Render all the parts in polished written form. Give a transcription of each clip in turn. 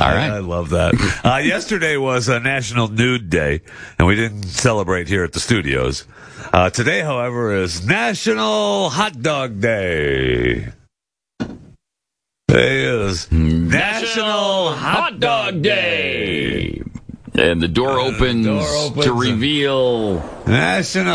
right. I love that. Yesterday was a National Nude Day, and we didn't celebrate here at the studios. Today, however, is National Hot Dog Day. Today is National Hot Dog Day. And the door opens to reveal National.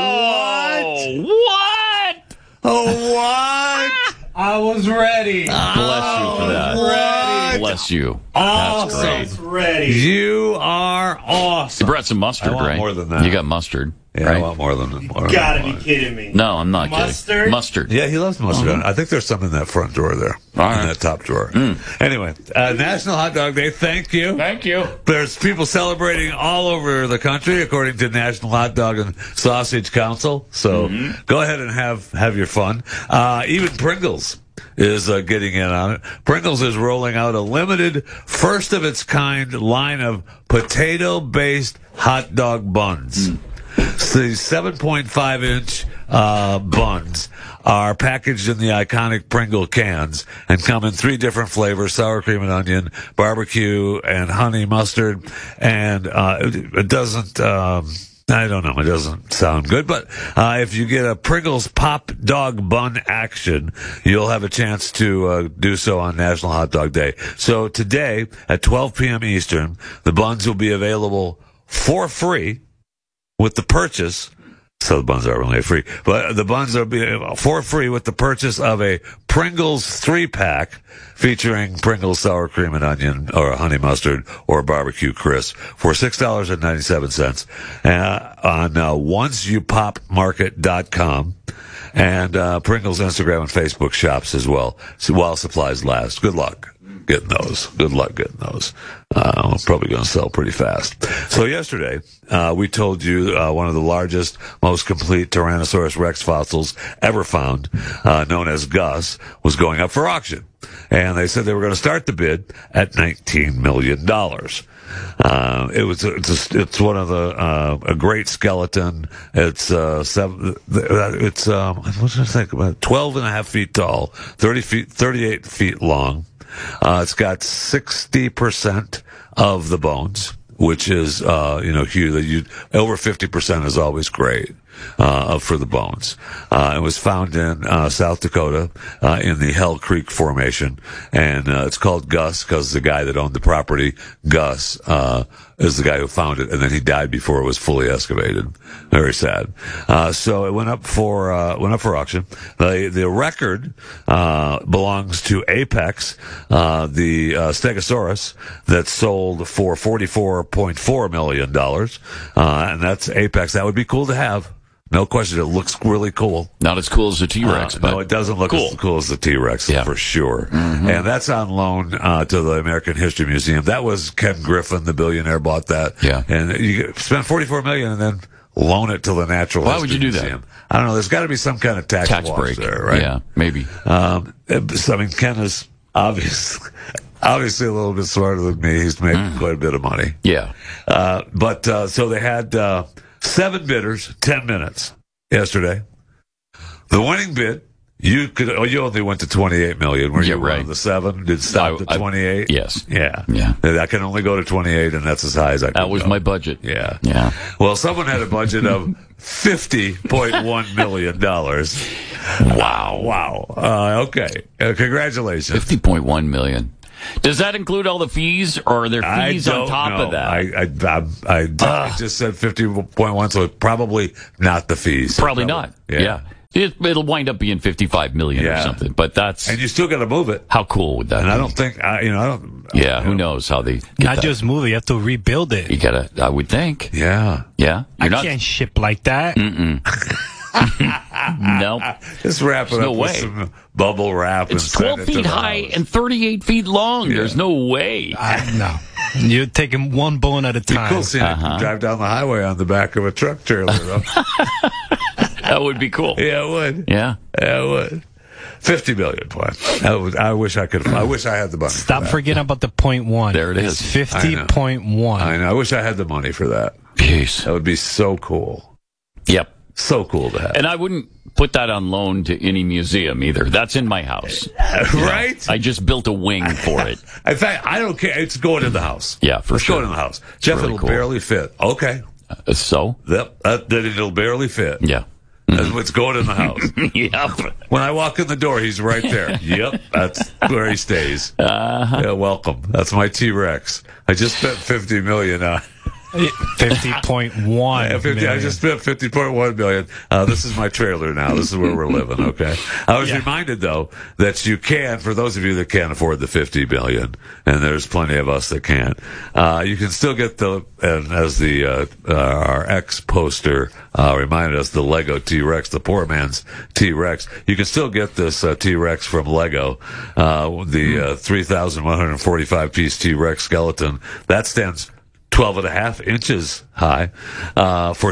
Oh, what? Oh, what? I was ready. Bless you for that. Ready. Bless you. Awesome. That's great. Ready. You are You awesome. brought some mustard, I want right? more than that. You got mustard, Yeah, right? I want more than that. Gotta be kidding me. No, I'm not Mustard? kidding. Mustard. Yeah, he loves mustard. I think there's some in that front drawer there. All right. In that top drawer. Anyway, National Hot Dog Day. Thank you. Thank you. There's people celebrating all over the country, according to National Hot Dog and Sausage Council. So go ahead and have your fun. Even Pringles is getting in on it. Pringles is rolling out a limited, first-of-its-kind line of potato-based hot dog buns. So these 7.5-inch buns are packaged in the iconic Pringle cans and come in 3 different flavors: sour cream and onion, barbecue, and honey mustard. And it doesn't... I don't know. It doesn't sound good, but if you get a Pringles Pop Dog Bun action, you'll have a chance to do so on National Hot Dog Day. So today at 12 p.m. Eastern, the buns will be available for free with the purchase. So the buns are only free, but the buns are for free with the purchase of a Pringles 3-pack featuring Pringles sour cream and onion or honey mustard or barbecue crisp for $6.97 on onceyoupopmarket.com and Pringles Instagram and Facebook shops as well, so while supplies last. Good luck getting those. Good luck getting those. Probably going to sell pretty fast. So yesterday, we told you one of the largest, most complete Tyrannosaurus Rex fossils ever found, known as Gus, was going up for auction. And they said they were going to start the bid at $19 million. It's one of a great skeleton. It's what did I think about 12 and a half feet tall, 38 feet long. It's got 60% of the bones, which is, huge. Over 50% is always great, for the bones. It was found in, South Dakota, in the Hell Creek Formation. And, it's called Gus because the guy that owned the property, Gus, is the guy who found it, and then he died before it was fully excavated. Very sad. So it went up for auction. The record, belongs to Apex, the, Stegosaurus that sold for $44.4 million. And that's Apex. That would be cool to have. No question. It looks really cool. Not as cool as the T-Rex, but no, it doesn't look cool. as cool as the T-Rex, for sure. Mm-hmm. And that's on loan to the American History Museum. That was Ken Griffin, the billionaire, bought that. Yeah. And you spend $44 million and then loan it to the Natural Why History would you do that? Museum. I don't know. There's got to be some kind of tax loss break there, right? Yeah, maybe. So, I mean, Ken is obviously a little bit smarter than me. He's made quite a bit of money. Yeah. So they had 7 bidders, 10 minutes yesterday. The winning bid, you only went to 28 million. Were you one right. of the 7? Did stop to 28? Yes. Yeah. Yeah. I can only go to 28, and that's as high as I can That was go. my budget. Yeah. Yeah. Well, someone had a budget of $50.1 million. Wow. Okay. Congratulations. $50.1 million. Does that include all the fees, or are there fees on top of that? I just said 50.1, so it's probably not the fees. Probably not. Yeah. It'll wind up being 55 million or something, but that's... And you still got to move it. How cool would that be? And I don't think, who knows how they get Not that. just move it, you have to rebuild it. You gotta, I would think. Yeah. Yeah? I can't ship like that. Nope. Just wrap it There's up no with way. some bubble wrap. It's and 12 send it to feet the high house. and 38 feet long. There's no way. No. You're taking one bone at a It'd be time. cool seeing it drive down the highway on the back of a truck trailer, though. That would be cool. Yeah, it would. Yeah. Yeah, it would. 50 million point. I wish I could. I wish I had the money. Stop for that. forgetting about the 0.1. There it is. It's 50.1. I know. I wish I had the money for that. Jeez. That would be so cool. Yep. So cool to have. And I wouldn't put that on loan to any museum either. That's in my house. Right? I just built a wing for it. In fact, I don't care. It's going in the house. Yeah, for It's sure. going in the house. Jeff, really it'll cool. barely fit. Okay. So? Yep. Then it'll barely fit. Yeah. That's what's going in the house. Yep. When I walk in the door, he's right there. Yep. That's where he stays. Yeah, welcome. That's my T-Rex. I just spent $50 million on 50.1 I million. just spent $50.1 million. This is my trailer now. This is where we're living. Okay. I was reminded though that you can, for those of you that can't afford the $50 million, and there's plenty of us that can't, you can still get and as our ex poster reminded us, the Lego T-Rex, the poor man's T-Rex. You can still get this T-Rex from Lego, the 3,145 piece T-Rex skeleton that stands 12.5 inches high, for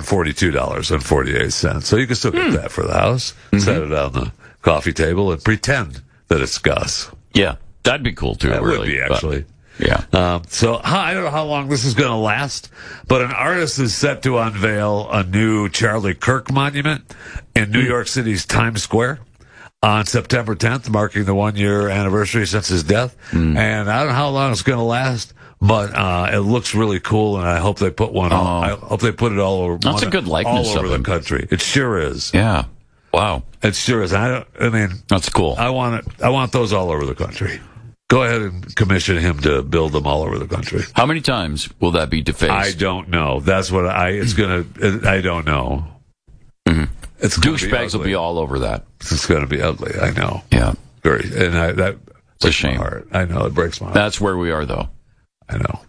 $242.48. So you can still get that for the house, set it on the coffee table and pretend that it's Gus. Yeah. That'd be cool too, That really. would be actually. Yeah. So I don't know how long this is going to last, but an artist is set to unveil a new Charlie Kirk monument in New York City's Times Square on September 10th, marking the 1-year anniversary since his death. And I don't know how long it's going to last, but it looks really cool, and I hope they put one on. I hope they put it all over. That's a good likeness all over of the him. country. It sure is. Yeah. Wow. It sure is. I mean, That's cool. I want it. I want those all over the country. Go ahead and commission him to build them all over the country. How many times will that be defaced? I don't know. That's what I don't know. It's gonna be Douchebags will ugly. be all over that. It's going to be ugly. I know. Yeah. Very. And that It's a breaks my shame. heart. I know it breaks my heart. That's where we are, though. I know.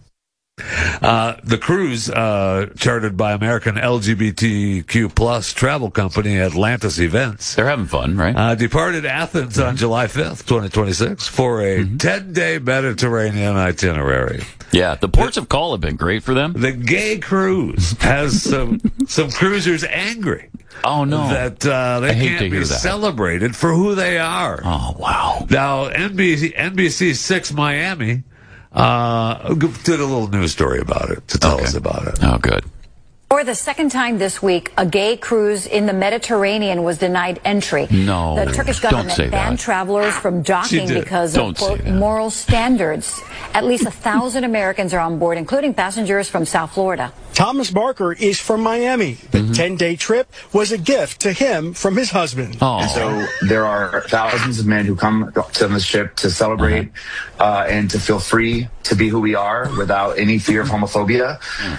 The cruise, chartered by American LGBTQ plus travel company Atlantis Events, They're having fun, right? departed Athens on July 5th, 2026 for a 10-day Mediterranean itinerary. Yeah. The ports of call have been great for them. The gay cruise has some cruisers angry Oh, no. that I they hate can't to be hear that. celebrated for who they are. Oh, wow. Now, NBC 6 Miami did a little news story about it to tell us about it. Oh, good. For the second time this week, a gay cruise in the Mediterranean was denied entry. No, The Turkish don't government say banned that. travelers from docking did. because Don't of, say quote, that. moral standards. At least 1,000 Americans are on board, including passengers from South Florida. Thomas Barker is from Miami. The 10-day trip was a gift to him from his husband. Oh, So there are thousands of men who come to the ship to celebrate and to feel free to be who we are without any fear of homophobia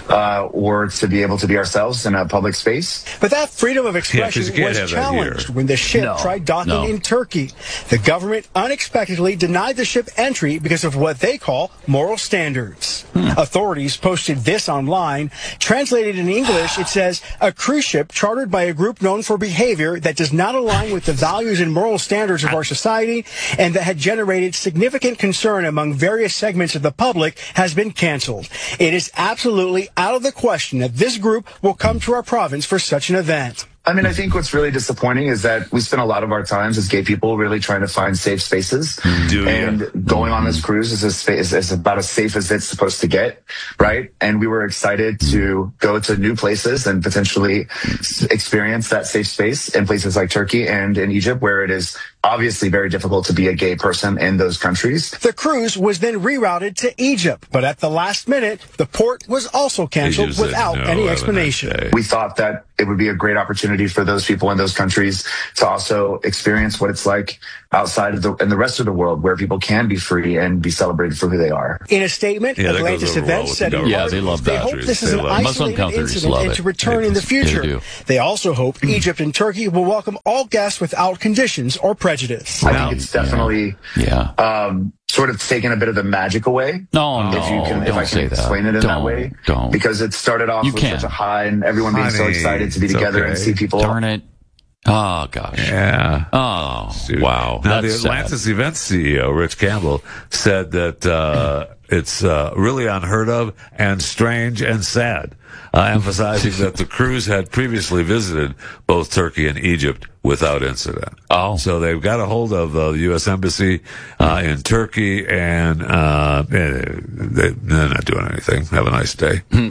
or to be able to be ourselves in a public space. But that freedom of expression 'cause you can't was have that challenged here. when the ship No, tried docking no. in Turkey. The government unexpectedly denied the ship entry because of what they call moral standards. Authorities posted this online. Translated in English, it says, a cruise ship chartered by a group known for behavior that does not align with the values and moral standards of our society and that had generated significant concern among various segments of the public has been canceled. It is absolutely out of the question that this group will come to our province for such an event. I mean, I think what's really disappointing is that we spend a lot of our times as gay people really trying to find safe spaces. Do And ya? going on this cruise is about as safe as it's supposed to get, right? And we were excited to go to new places and potentially experience that safe space in places like Turkey and in Egypt, where it is obviously very difficult to be a gay person in those countries. The cruise was then rerouted to Egypt, but at the last minute, the port was also canceled Egypt said, without "No, any have a explanation. nice day." We thought that it would be a great opportunity for those people in those countries to also experience what it's like outside of in the rest of the world, where people can be free and be celebrated for who they are. In a statement, Yeah, that goes Atlantis over well Events with said the in government. Yeah, part, they love they that. hope this is They an love it. Muslim isolated countries incident love and it. to return in the They future. do. They also hope Egypt and Turkey will welcome all guests without conditions or prejudice. I think it's definitely Yeah. sort of taken a bit of the magic away. No, If you can, if don't I say can that. explain it in that way, Don't. because it started off You with can. such a high and everyone being so Honey, excited to be it's together okay. and see people. Darn it. Oh, gosh. Yeah. Oh, Dude. wow. Now, That's the Atlantis sad. Events CEO, Rich Campbell, said that it's really unheard of and strange and sad, emphasizing that the cruise had previously visited both Turkey and Egypt without incident. Oh. So they've got a hold of the U.S. Embassy in Turkey, and they're not doing anything. Have a nice day. Okay.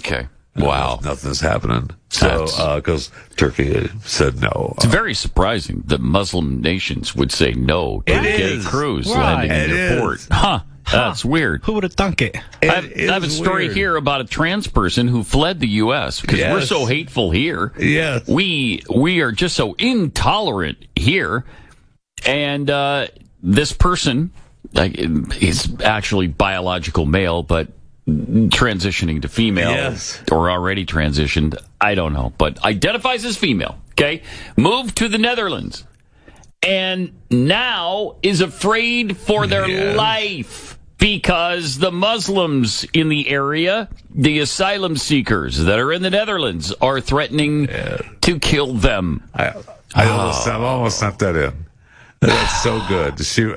Wow. Nothing's happening. So, because Turkey said no. It's very surprising that Muslim nations would say no to It a gay is. cruise Right. landing in It their is. port. Huh. That's weird. Who would have thunk it? I have a story weird. here about a trans person who fled the U.S. because we're Yes. so hateful here. Yes. We are just so intolerant here. And this person is actually biological male, but transitioning to female Yes. or already transitioned. I don't know, but identifies as female. Okay. Moved to the Netherlands and now is afraid for their Yes. life because the Muslims in the area, the asylum seekers that are in the Netherlands, are threatening to kill them. I almost sent that in. That's so good.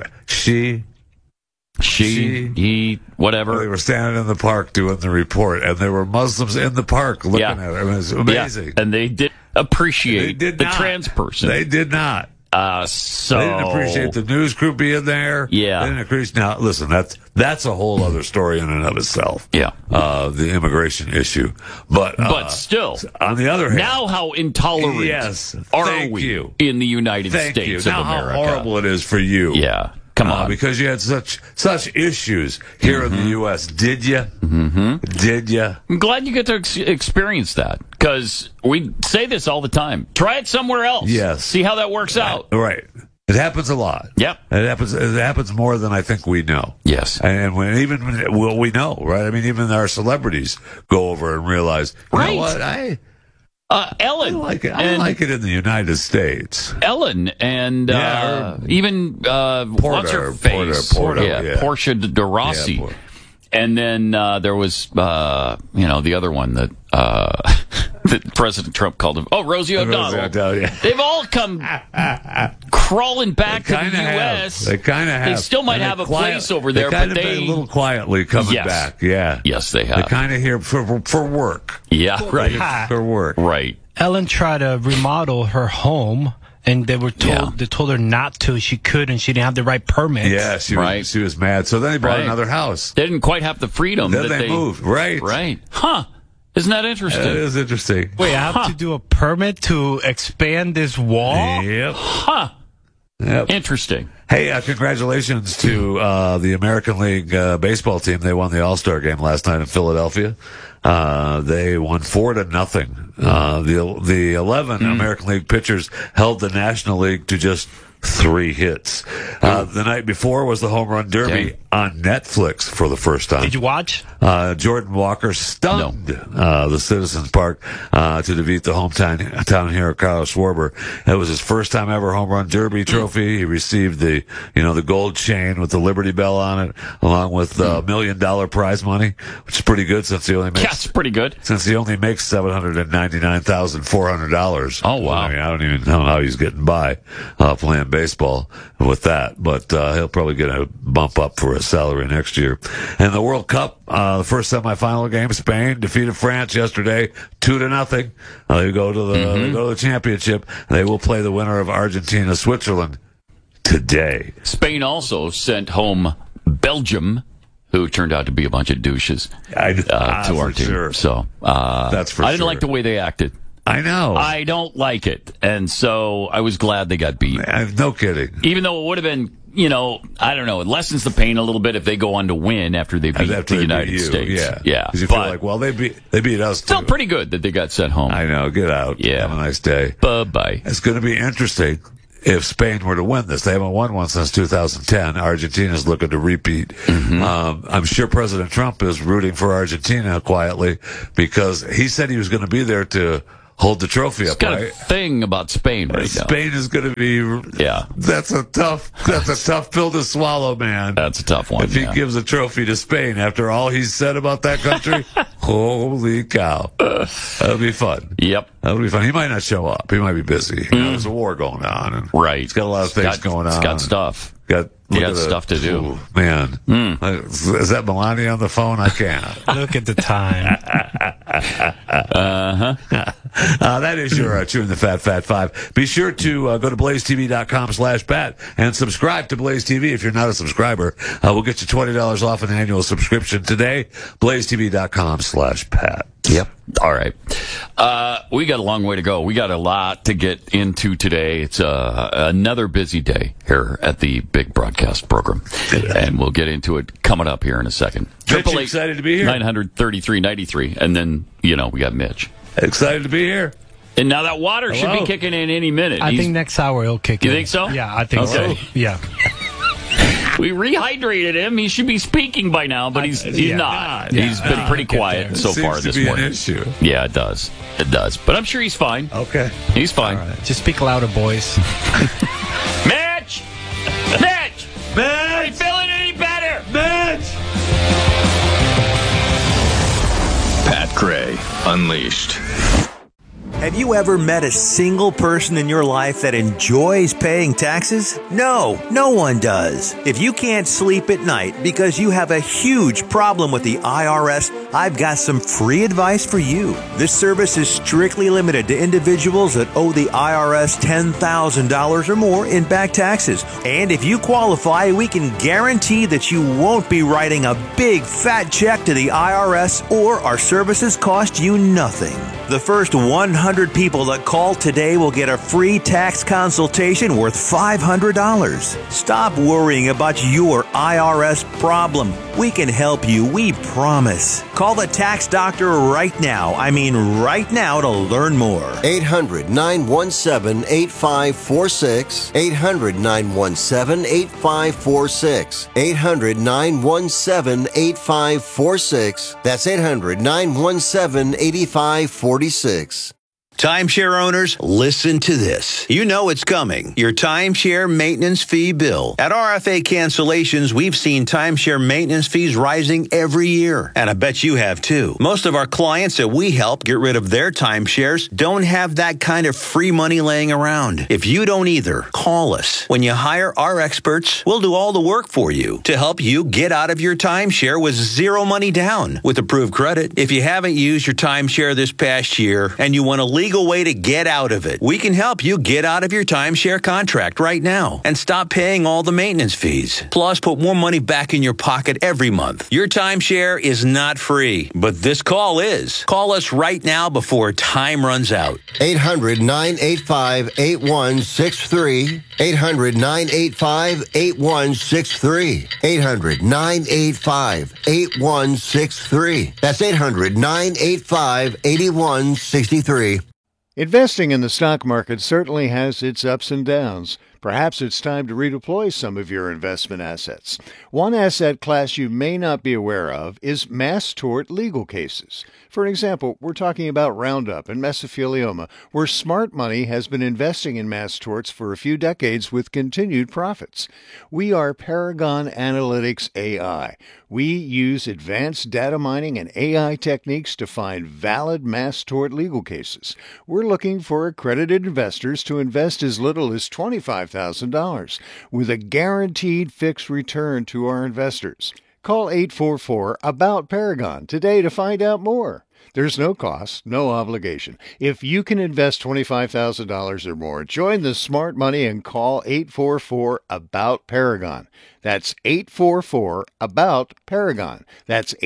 He, whatever. They were standing in the park doing the report, and there were Muslims in the park looking at it. It was amazing. Yeah, and they did appreciate They did the not. trans person. They did not. So They didn't appreciate the news crew being there. Yeah. They didn't appreciate. Now, listen, that's a whole other story in and of itself. Yeah. The immigration issue, but still, on the other hand, now how intolerant Yes, are thank we you. in the United thank you. States Now, of America? how horrible it is for you. Yeah, come on. Because you had such issues here in the U.S. Did you? Mm-hmm. Did you? I'm glad you get to experience that because we say this all the time. Try it somewhere else. Yes. See how that works out. Right. It happens a lot. Yep. It happens more than I think we know. Yes. And we know, right? I mean, even our celebrities go over and realize, you Right. know what? I Ellen. like it. I and like it in the United States. Ellen and Yeah, even what's her face? Porter, yeah. Portia de Rossi. Yeah, Porter. And then there was the other one that that President Trump called him. Oh, Rosie O'Donnell. O'Donnell, yeah. They've all come crawling back to the Kinda have. U.S. They kind of have. They still might And have they a place over there, they kind but of they a little quietly coming Yes. back. Yeah. Yes, they They're have. kind of here for work. Yeah, right. For work. Right. Ellen tried to remodel her home, and they were told Yeah. they told her not to. She couldn't. She didn't have the right permit. Yeah, she Right. was mad. So then they bought Right. another house. They didn't quite have the freedom Then that they moved. Right. Right. Huh. Isn't that interesting? That is interesting. Wait, I have to do a permit to expand this wall? Yep. Huh. Yep. Interesting. Hey, congratulations to the American League baseball team. They won the All-Star game last night in Philadelphia. They won 4-0. The 11 American League pitchers held the National League to just 3 hits. The night before was the Home Run Derby Okay. on Netflix for the first time. Did you watch? Jordan Walker stunned the Citizens Park to defeat the hometown hero Kyle Schwarber. It was his first time ever home run derby trophy. He received the gold chain with the Liberty Bell on it, along with $1 million prize money, which is pretty good since he only makes That's pretty good. $799,400. Oh, wow. I mean, I don't even know how he's getting by playing baseball with that, but he'll probably get a bump up for his salary next year. And the World Cup, the first semifinal game, Spain defeated France yesterday 2-0. They go to the championship. They will play the winner of Argentina Switzerland today. Spain also sent home Belgium, who turned out to be a bunch of douches, to our for team. sure. So That's for I didn't sure. like the way they acted. I know. I don't like it, and so I was glad they got beat. No kidding. Even though it would have been, I don't know, it lessens the pain a little bit if they go on to win after they beat After the they beat United you, States. Yeah. 'Cause you feel like, well, they beat us too. Still pretty good that they got sent home. I know. Get out. Yeah. Have a nice day. Bye-bye. It's going to be interesting if Spain were to win this. They haven't won one since 2010. Argentina's looking to repeat. Mm-hmm. I'm sure President Trump is rooting for Argentina quietly because he said he was going to be there to hold the trophy up, Got a right? thing about Spain right now. Spain is going to be. Yeah. That's a tough pill to swallow, man. That's a tough one. If he yeah. gives a trophy to Spain after all he's said about that country, holy cow. That'll be fun. Yep. That'll be fun. He might not show up. He might be busy. There's a war going on. And Right. He's got a lot of things going on. He's got stuff. Look got at stuff to do. Ooh, man. Is that Melania on the phone? I can't. Look at the time. That is your Chewing the Fat 5. Be sure to go to blazetv.com/Pat and subscribe to Blaze TV if you're not a subscriber. We'll get you $20 off an annual subscription today. blazetv.com/Pat. Yep. All right. We got a long way to go. We got a lot to get into today. It's another busy day here at the big broadcast program. And we'll get into it coming up here in a second. Mitch, excited to be here. 933-93. And then, we got Mitch. Excited to be here. And now that water should be kicking in any minute. I think next hour he'll kick in. You think so? Yeah, I think so. Yeah. We rehydrated him. He should be speaking by now, but he's not. Yeah. He's been pretty quiet so far this morning. An issue. Yeah, it does. It does. But I'm sure he's fine. Okay. He's fine. All right. Just speak louder, boys. Mitch! Mitch! Are you feeling any better? Mitch! Pat Gray Unleashed. Have you ever met a single person in your life that enjoys paying taxes? No, no one does. If you can't sleep at night because you have a huge problem with the IRS, I've got some free advice for you. This service is strictly limited to individuals that owe the IRS $10,000 or more in back taxes. And if you qualify, we can guarantee that you won't be writing a big fat check to the IRS, or our services cost you nothing. The first 100 people that call today will get a free tax consultation worth $500. Stop worrying about your IRS problem. We can help you, we promise. Call the tax doctor right now. I mean right now, to learn more. 800-917-8546. 800-917-8546. 800-917-8546. That's 800-917-8546. Timeshare owners, listen to this. You know it's coming. Your timeshare maintenance fee bill. At RFA Cancellations, we've seen timeshare maintenance fees rising every year. And I bet you have too. Most of our clients that we help get rid of their timeshares don't have that kind of free money laying around. If you don't either, call us. When you hire our experts, we'll do all the work for you to help you get out of your timeshare with zero money down with approved credit. If you haven't used your timeshare this past year and you want to legal way to get out of it, we can help you get out of your timeshare contract right now and stop paying all the maintenance fees. Plus, put more money back in your pocket every month. Your timeshare is not free, but this call is. Call us right now before time runs out. 800-985-8163. 800-985-8163. 800-985-8163. That's 800-985-8163. Investing in the stock market certainly has its ups and downs. Perhaps it's time to redeploy some of your investment assets. One asset class you may not be aware of is mass tort legal cases. For example, we're talking about Roundup and mesothelioma, where smart money has been investing in mass torts for a few decades with continued profits. We are Paragon Analytics AI. We use advanced data mining and AI techniques to find valid mass tort legal cases. We're looking for accredited investors to invest as little as $25,000 with a guaranteed fixed return to our investors. Call 844-ABOUT-PARAGON today to find out more. There's no cost, no obligation. If you can invest $25,000 or more, join the smart money and call 844-ABOUT-PARAGON. That's 844-ABOUT-PARAGON. That's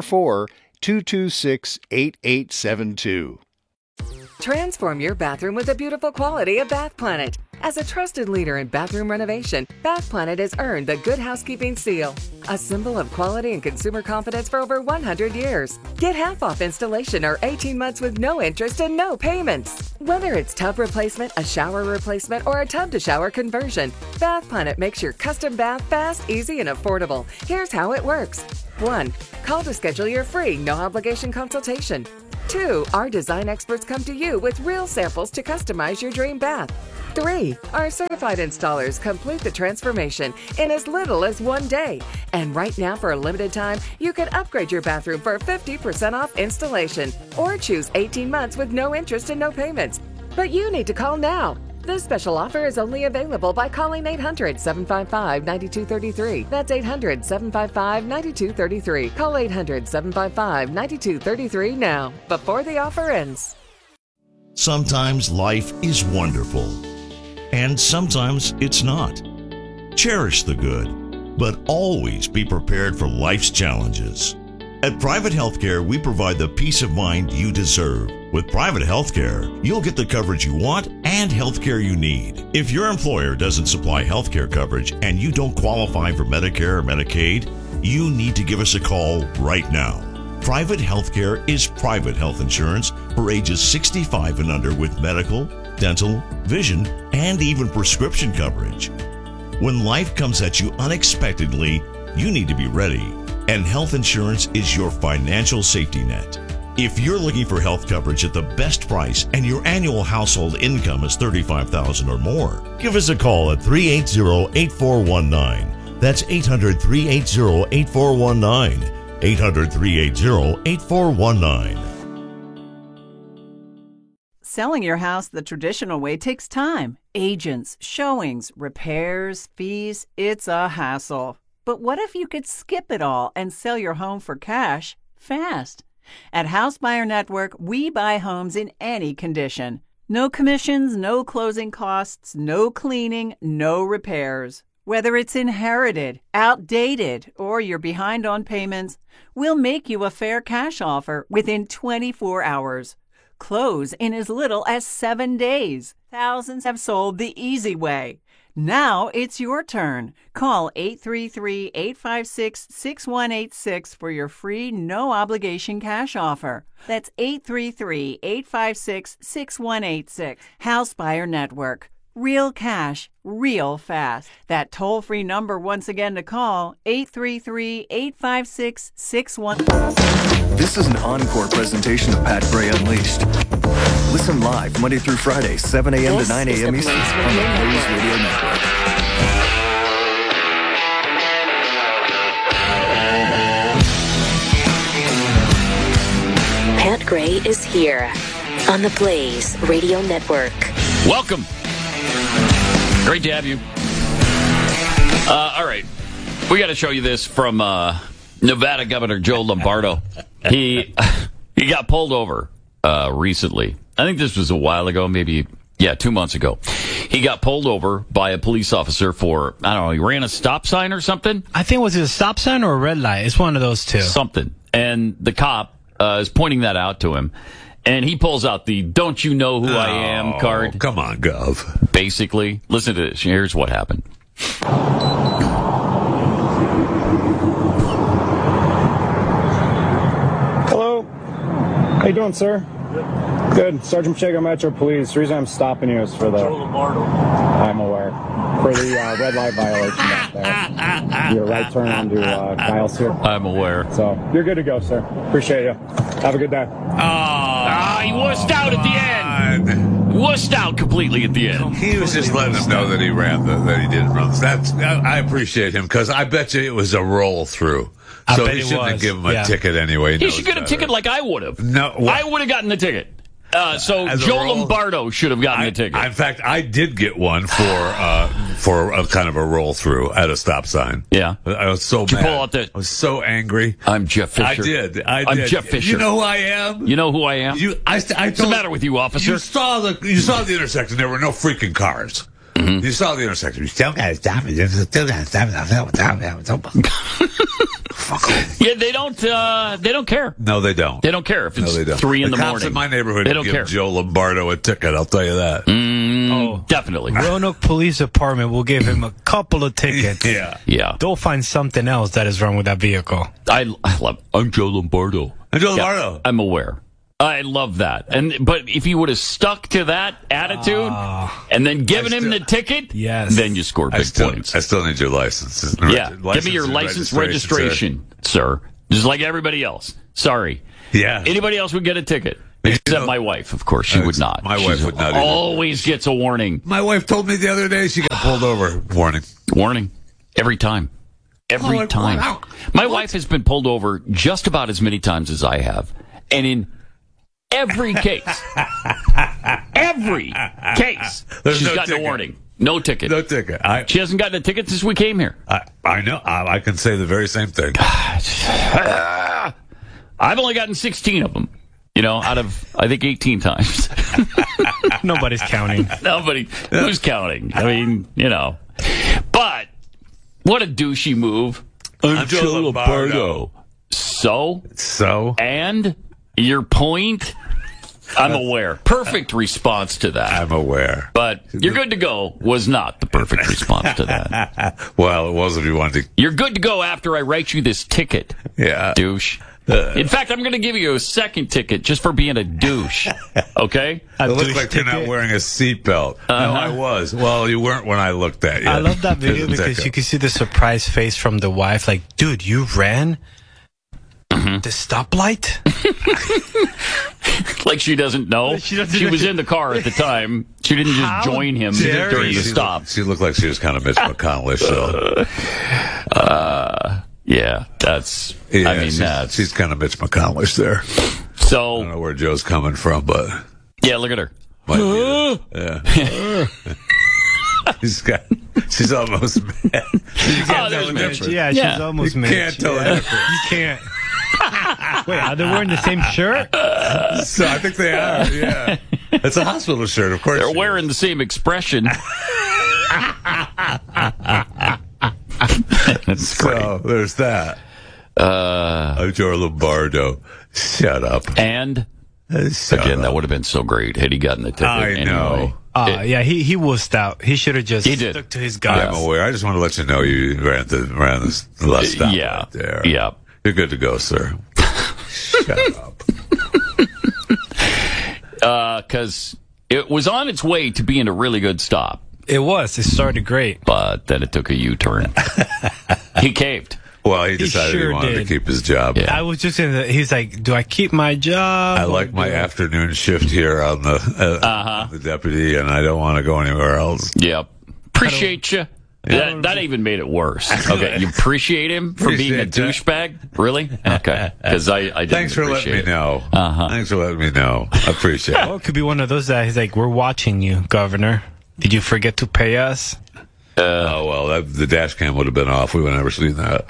844-226-8872. Transform your bathroom with the beautiful quality of Bath Planet. As a trusted leader in bathroom renovation, Bath Planet has earned the Good Housekeeping seal, a symbol of quality and consumer confidence for over 100 years. Get half off installation or 18 months with no interest and no payments. Whether it's tub replacement, a shower replacement, or a tub-to-shower conversion, Bath Planet makes your custom bath fast, easy, and affordable. Here's how it works. 1. Call to schedule your free, no-obligation consultation. 2. Our design experts come to you with real samples to customize your dream bath. 3. Our certified installers complete the transformation in as little as 1 day. And right now, for a limited time, you can upgrade your bathroom for 50% off installation or choose 18 months with no interest and no payments. But you need to call now. This special offer is only available by calling 800-755-9233. That's 800-755-9233. Call 800-755-9233 now, before the offer ends. Sometimes life is wonderful, and sometimes it's not. Cherish the good, but always be prepared for life's challenges. At Private Healthcare, we provide the peace of mind you deserve. With Private Healthcare, you'll get the coverage you want and healthcare you need. If your employer doesn't supply healthcare coverage and you don't qualify for Medicare or Medicaid, you need to give us a call right now. Private Healthcare is private health insurance for ages 65 and under with medical, dental, vision, and even prescription coverage. When life comes at you unexpectedly, you need to be ready. And health insurance is your financial safety net. If you're looking for health coverage at the best price and your annual household income is $35,000 or more, give us a call at 380-8419. That's 800-380-8419. 800-380-8419. Selling your house the traditional way takes time. Agents, showings, repairs, fees. It's a hassle. But what if you could skip it all and sell your home for cash fast? At House Buyer Network, we buy homes in any condition. No commissions, no closing costs, no cleaning, no repairs. Whether it's inherited, outdated, or you're behind on payments, we'll make you a fair cash offer within 24 hours. Close in as little as 7 days. Thousands have sold the easy way. Now it's your turn. Call 833-856-6186 for your free, no-obligation cash offer. That's 833-856-6186. House Buyer Network. Real cash, real fast. That toll-free number once again to call, 833-856-6186. This is an encore presentation of Pat Gray Unleashed. Listen live Monday through Friday, 7 a.m. to 9 a.m. Eastern on the Blaze Radio Network. Pat Gray is here on the Blaze Radio Network. Welcome. Great to have you. All right. We got to show you this from Nevada Governor Joe Lombardo. He got pulled over recently. I think this was a while ago, maybe, 2 months ago. He got pulled over by a police officer for, I don't know, he ran a stop sign or something? I think, was it a stop sign or a red light? It's one of those two. Something. And the cop is pointing that out to him. And he pulls out the "Don't you know who I am" card. Come on, Gov. Basically, listen to this. Here's what happened. Hello. How you doing, sir? Good. Sergeant Pacheco, Metro Police. The reason I'm stopping you is for the... Joe Lombardo. I'm aware. For the red light violation back there. Your right turn onto Kyle's here. I'm aware. So, you're good to go, sir. Appreciate you. Have a good day. He wussed out at the end. Wussed out completely at the end. He was just letting us know that he that he didn't run. I appreciate him, because I bet you it was a roll through. So he shouldn't have given him a ticket anyway. He should get a ticket like I would have. No, I would have gotten the ticket. So Joe Lombardo should have gotten the ticket. In fact, I did get one for a kind of a roll through at a stop sign. Yeah, I was so did mad. You pull out the... I was so angry. I'm Jeff Fisher. I did. I'm Jeff Fisher. You know who I am? You know who I am? What's the matter with you, officer? You saw the intersection. There were no freaking cars. Mm-hmm. You saw the intersection. You still got to stop it. You still got to stop it. Yeah, they don't care. No, they don't. They don't care if it's 3 in the morning. The cops in my neighborhood they don't give care. Joe Lombardo a ticket, I'll tell you that. Definitely. Roanoke Police Department will give him a couple of tickets. Yeah. They'll find something else that is wrong with that vehicle. I'm Joe Lombardo. I'm Joe Lombardo. I'm aware. I love that. But if you would have stuck to that attitude and then given him the ticket, then you score big points. I still need your license. Give me your license registration, sir. Just like everybody else. Sorry. Yeah. Anybody else would get a ticket. Except my wife, of course. She would not. My wife would not either. Always gets a warning. My wife told me the other day she got pulled over. Warning. Every time. Every time. Wow. My wife has been pulled over just about as many times as I have. And in every case, she's gotten a warning. No ticket. No ticket. She hasn't gotten a ticket since we came here. I know. I can say the very same thing. I've only gotten 16 of them. Out of, I think, 18 times. Nobody's counting. Who's counting? I mean, But what a douchey move. I'm Joe Lombardo. So? And your point? I'm aware. Perfect response to that. I'm aware. But you're good to go was not the perfect response to that. Well, it was if you wanted to. You're good to go after I write you this ticket. Yeah. Douche. In fact, I'm going to give you a second ticket just for being a douche. Okay? It looks like you're not wearing a seatbelt. No, I was. Well, you weren't when I looked at you. I love that video because you can see the surprised face from the wife. Like, dude, you ran the stoplight? Like she doesn't know. She was in the car at the time. She didn't just join him during the stop. She looked like she was kind of Mitch McConnell-ish. Yeah, that's. Yeah, I mean, she's kind of Mitch McConnell-ish there. So I don't know where Joe's coming from, but yeah, look at her. Yeah. She's almost mad. You can't tell the difference. Yeah, she's almost mad. You can't tell the difference. You can't. Wait, are they wearing the same shirt? So I think they are, yeah. It's a hospital shirt, of course. They're wearing the same expression. That's great. So there's that. Joe Lombardo. Shut up. And again, that would have been so great had he gotten the ticket. I know. Anyway. Yeah, he wussed out. He should have just stuck to his guns. I'm aware. I just want to let you know you ran the last stop right there. Yeah. You're good to go, sir. Shut up. Because it was on its way to being a really good stop. It was. It started great. But then it took a U-turn. He caved. Well, he decided he wanted to keep his job. Yeah. I was just he's like, do I keep my job? I like my afternoon shift here on the deputy, and I don't want to go anywhere else. Yep. Appreciate you. That even made it worse. Okay, you appreciate him for being a douchebag? Really? Okay. Because I didn't Thanks for letting me know. Thanks for letting me know. I appreciate it. Well, it could be one of those that he's like, we're watching you, Governor. Did you forget to pay us? The dash cam would have been off. We would have never seen that.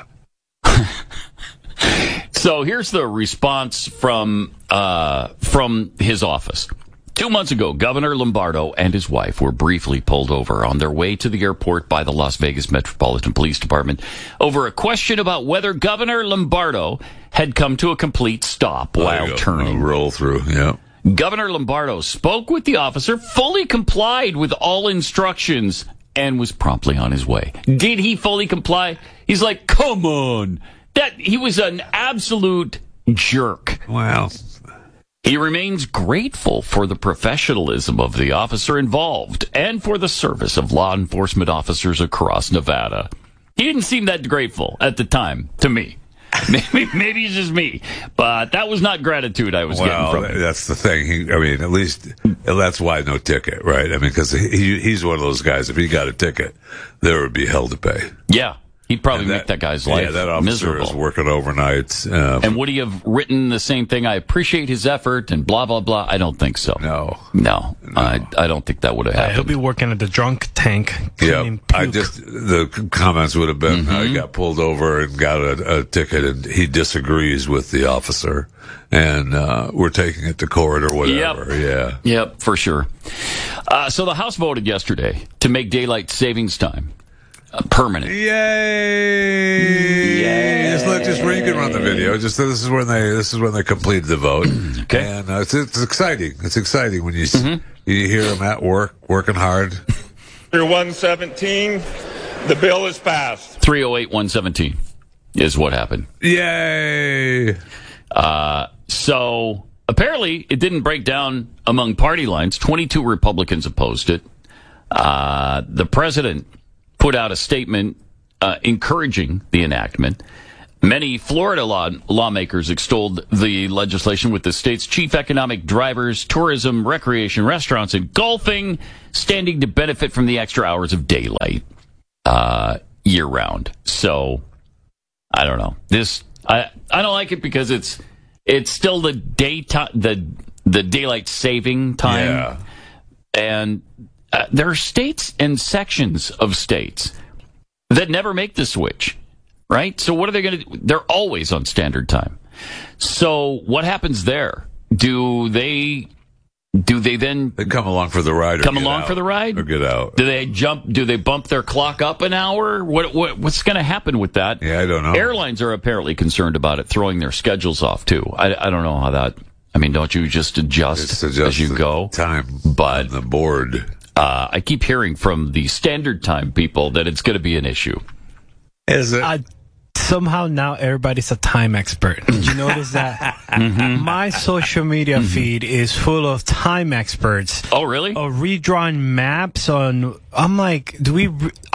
So here's the response from his office. 2 months ago, Governor Lombardo and his wife were briefly pulled over on their way to the airport by the Las Vegas Metropolitan Police Department over a question about whether Governor Lombardo had come to a complete stop while turning. Roll through, yeah. Governor Lombardo spoke with the officer, fully complied with all instructions, and was promptly on his way. Did he fully comply? He's like, come on. He was an absolute jerk. Wow. He remains grateful for the professionalism of the officer involved and for the service of law enforcement officers across Nevada. He didn't seem that grateful at the time, to me. Maybe it's just me, but that was not gratitude I was getting from him. That's the thing. At least that's why no ticket, right? I mean, because he's one of those guys. If he got a ticket, there would be hell to pay. Yeah. He'd probably make that guy's life that officer miserable. Is working overnights. And would he have written the same thing? I appreciate his effort and blah, blah, blah. I don't think so. No. I don't think that would have happened. He'll be working at the drunk tank. Yeah. The comments would have been, he got pulled over and got a ticket and he disagrees with the officer and we're taking it to court or whatever. Yep. Yep, for sure. So the House voted yesterday to make daylight savings time permanent. Yay! Just where you can run the video. This is when they completed the vote. Okay. And it's exciting. It's exciting when you hear them at work working hard. Through 117, the bill is passed. 308-117 is what happened. Yay! So apparently it didn't break down among party lines. 22 Republicans opposed it. The president put out a statement encouraging the enactment. Many Florida lawmakers extolled the legislation, with the state's chief economic drivers, tourism, recreation, restaurants, and golfing standing to benefit from the extra hours of daylight year-round. So, I don't know. I don't like it because it's still the daytime, the daylight saving time. Yeah. And there are states and sections of states that never make the switch, right? So what are they going to do? They're always on standard time. So what happens there? Do they do they then come along for the ride? Come along for the ride, or get out? Do they jump? Do they bump their clock up an hour? What's going to happen with that? Yeah, I don't know. Airlines are apparently concerned about it throwing their schedules off too. I don't know how that. I mean, don't you just adjust as you go? Time, but on the board. I keep hearing from the standard time people that it's going to be an issue. Is it? Somehow now everybody's a time expert. Did you notice that? My social media feed is full of time experts. Oh, really? Redrawn maps on. I'm like, do we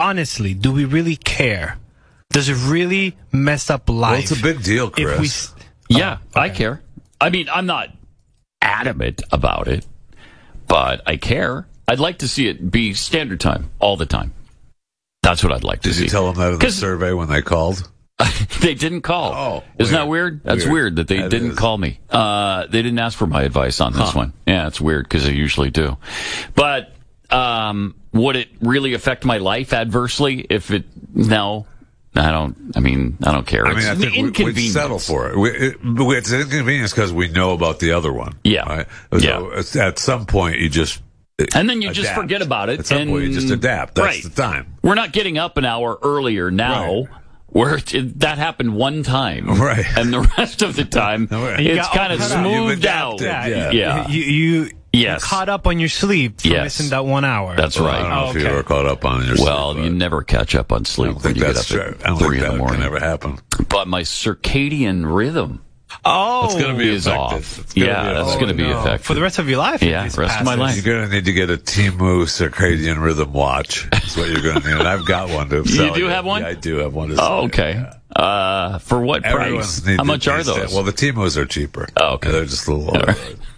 really care? Does it really mess up life? Well, it's a big deal, Chris. I care. I mean, I'm not adamant about it, but I care. I'd like to see it be standard time all the time. That's what I'd like to see. Did you tell them that in the survey when they called? They didn't call. Oh, isn't that weird? That's weird that they didn't call me. They didn't ask for my advice on this one. Yeah, it's weird because they usually do. But would it really affect my life adversely if it? No, I don't. I don't care. I mean, I think we'd settle for it. It's an inconvenience because we know about the other one. Yeah. Right? So at some point, you just. And then you just forget about it. At some point, you just adapt. That's the time. We're not getting up an hour earlier now. Right. Where that happened one time, right? And the rest of the time, it's kind of smoothed out. Yeah. You caught up on your sleep for missing that 1 hour. That's right. I don't know if you ever caught up on your sleep. Well, you never catch up on sleep when you get up at 3 in the morning. That can never happen. But my circadian rhythm. It's going to be is off. That's going to be affected for the rest of your life. Yeah, the rest of my life. You're going to need to get a Temu circadian rhythm watch. That's what you're going to need. And I've got one to sell. You do have one? Yeah, I do have one to sell. Oh, okay. Yeah. For what price? How much are those? Well, the Temus are cheaper. Oh, okay. They're just a little lower.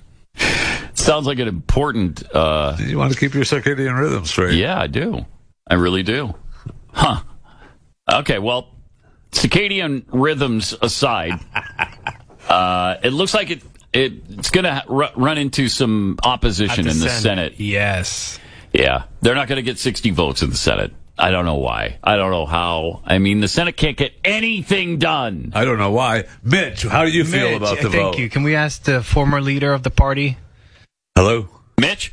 Sounds like an important. You want to keep your circadian rhythm straight. Yeah, I do. I really do. Huh. Okay, well, circadian rhythms aside. It looks like it's going to run into some opposition in the Senate. Yes. Yeah. They're not going to get 60 votes in the Senate. I don't know why. I don't know how. I mean, the Senate can't get anything done. I don't know why. Mitch, how do you feel about the vote? Thank you. Can we ask the former leader of the party? Hello? Mitch?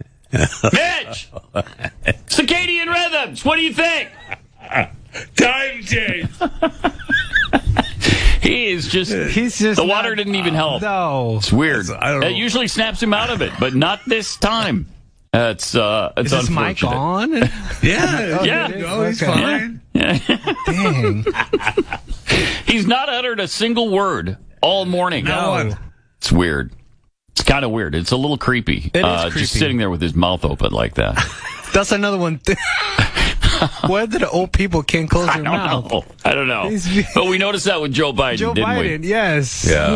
Mitch! Circadian rhythms, what do you think? Time change. He's just the water didn't even help. No. It's weird. I don't know. It usually snaps him out of it, but not this time. It's Is this mic on? Yeah. He's fine. Yeah. Dang. He's not uttered a single word all morning. No. It's weird. It's kind of weird. It's a little creepy. It is creepy. Just sitting there with his mouth open like that. That's another one. Why do the old people can't close their mouth? I don't know. But we noticed that with Joe Biden, didn't we? Yes. Yeah.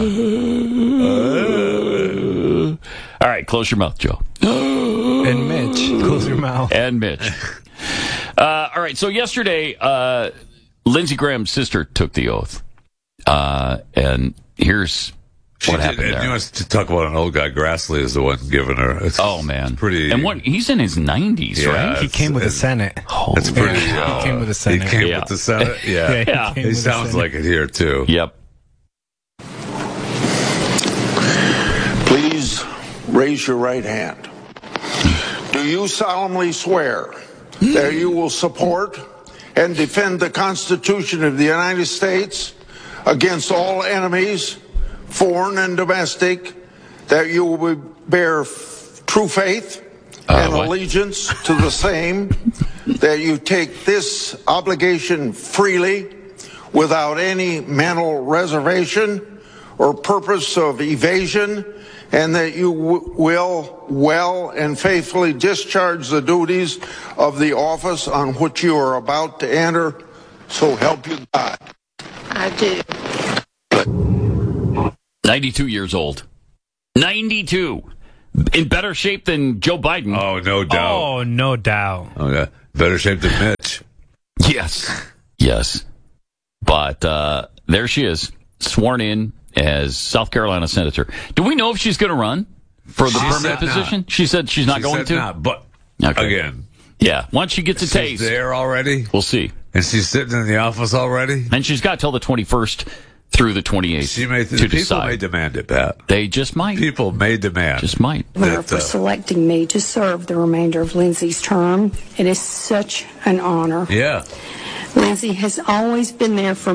All right, close your mouth, Joe. And Mitch, close your mouth. And Mitch. All right, so yesterday, Lindsey Graham's sister took the oath. And here's what happened there. You want to talk about an old guy? Grassley is the one giving her. Man. Pretty. And he's in his 90s, right? He came with the Senate. It's pretty. He came with the Senate. He came with the Senate? Yeah. He sounds like it here, too. Yep. Please raise your right hand. Do you solemnly swear that you will support and defend the Constitution of the United States against all enemies, foreign and domestic, that you will bear true faith and allegiance to the same, that you take this obligation freely without any mental reservation or purpose of evasion, and that you will well and faithfully discharge the duties of the office on which you are about to enter, so help you God. I do. 92 years old. 92. In better shape than Joe Biden. Oh, no doubt. Oh, no doubt. Okay. Better shape than Mitch. Yes. But there she is, sworn in as South Carolina senator. Do we know if she's going to run for the permanent position? Not. She said she's not going to? Not, but again. Yeah, once she gets a taste. She's there already. We'll see. And she's sitting in the office already? And she's got till the 21st through the 28th to people decide. may demand it, Pat. They just might. People may demand. Just might. For selecting me to serve the remainder of Lindsay's term. It is such an honor. Yeah. Lindsay has always been there for